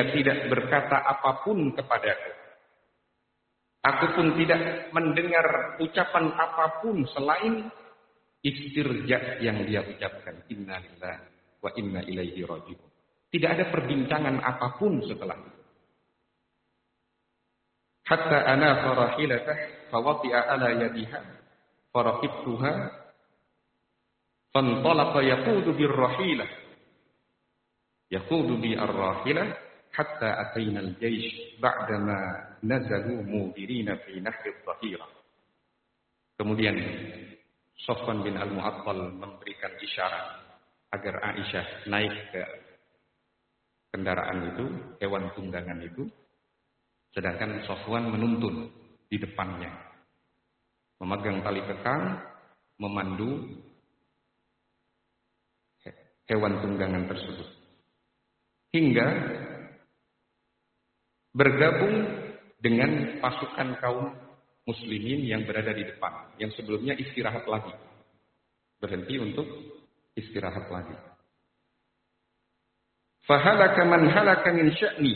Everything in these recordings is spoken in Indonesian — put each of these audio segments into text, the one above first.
tidak berkata apapun kepadaku. Aku pun tidak mendengar ucapan apapun selain istirja yang dia ucapkan. Inna lillahi wa inna ilaihi raji'un. Tidak ada perbincangan apapun setelah itu. Hatta ana farahilatah fawati'a ala yadiha farakibtuha fantalaqa yaqudu birrahilah. Yaqudu bi ar-rahilah hatta atayna al-jaysh ba'dama nazalu mudirina fi nahri al-dhahira. Kemudian Safwan bin Al-Mu'attal memberikan isyarat agar Aisyah naik ke kendaraan itu, hewan tunggangan itu, sedangkan Safwan menuntun di depannya, memegang tali kekang, memandu hewan tunggangan tersebut, hingga bergabung dengan pasukan kaum muslimin yang berada di depan, yang sebelumnya istirahat lagi, berhenti untuk istirahat lagi. Fahalaka man halaka min sya'ni.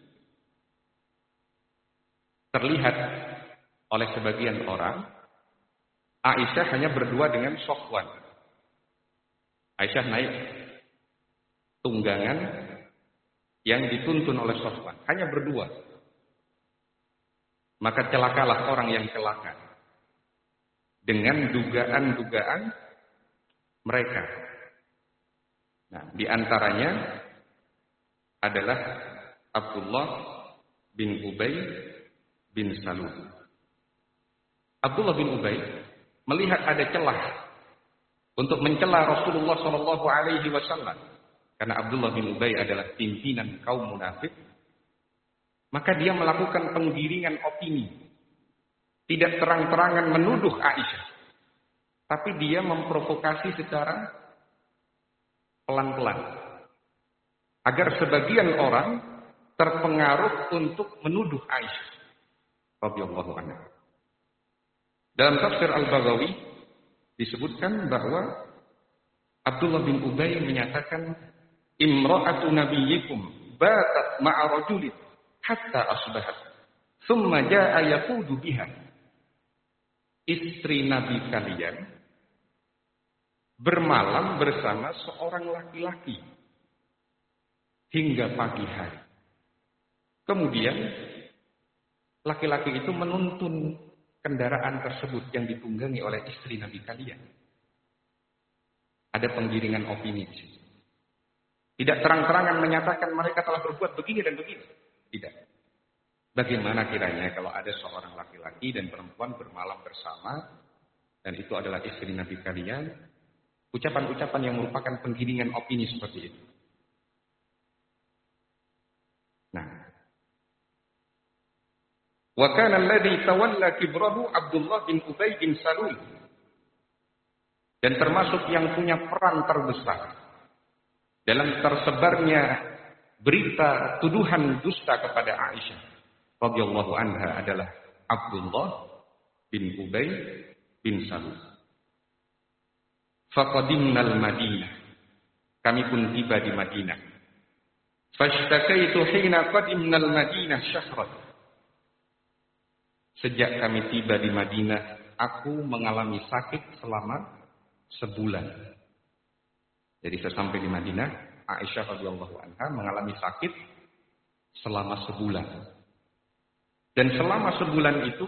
Terlihat oleh sebagian orang, Aisyah hanya berdua dengan Safwan. Aisyah naik tunggangan yang dituntun oleh Safwan, hanya berdua. Maka celakalah orang yang celaka dengan dugaan-dugaan mereka. Nah, di antaranya adalah Abdullah bin Ubay bin Salul. Abdullah bin Ubay melihat ada celah untuk mencela Rasulullah SAW. Karena Abdullah bin Ubay adalah pimpinan kaum munafik, maka dia melakukan penggiringan opini. Tidak terang-terangan menuduh Aisyah, tapi dia memprovokasi secara pelan-pelan, agar sebagian orang terpengaruh untuk menuduh Aisyah radhiyallahu anha. Dalam tafsir Al-Baghawi disebutkan bahwa Abdullah bin Ubay menyatakan, imra'atu nabiyyikum batat ma'a rajulin hatta asbahat thumma jaa'a yaqudu biha. Istri Nabi kalian bermalam bersama seorang laki-laki hingga pagi hari. Kemudian laki-laki itu menuntun kendaraan tersebut yang ditunggangi oleh istri Nabi kalian. Ada penggiringan opini di situ. Tidak terang-terangan menyatakan mereka telah berbuat begini dan begini. Tidak. Bagaimana kiranya kalau ada seorang laki-laki dan perempuan bermalam bersama, dan itu adalah istri Nabi kalian, ucapan-ucapan yang merupakan penggiringan opini seperti itu. Nah, wa kana alladhi tawalla kibrahu Abdullah bin Ubay bin Salul. Dan termasuk yang punya peran terbesar dalam tersebarnya berita tuduhan dusta kepada Aisyah radhiyallahu anha adalah Abdullah bin Ubay bin Salul. Faqadimna al-Madinah. Kami pun tiba di Madinah. Fashtakaitu hina qadimna al-Madinah syahran. Sejak kami tiba di Madinah, aku mengalami sakit selama sebulan. Jadi sesampai di Madinah, Aisyah radhiyallahu anha mengalami sakit selama sebulan. Dan selama sebulan itu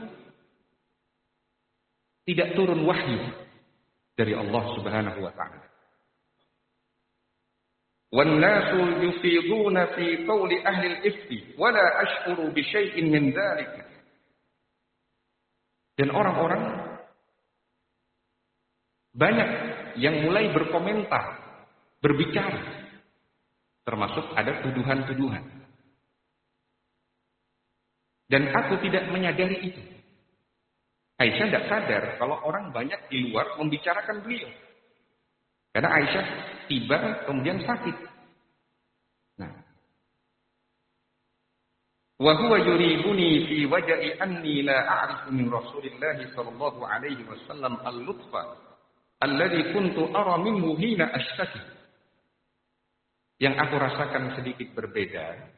tidak turun wahyu dari Allah Subhanahu wa taala. Wan nasu yufiduna fi qawli ahli al-ifki wa la ash'uru bi syai'in min dzalika. Dan orang-orang banyak yang mulai berkomentar, berbicara, termasuk ada tuduhan-tuduhan. Dan aku tidak menyadari itu. Aisyah tidak sadar kalau orang banyak di luar membicarakan beliau. Karena Aisyah tiba kemudian sakit. Nah, wa huwa yuribuni fi waj'i anni la a'rifu min Rasulillah sallallahu alaihi wasallam al-lutfa alladhi kuntu ara minhu hina ashtaki. Yang aku rasakan sedikit berbeda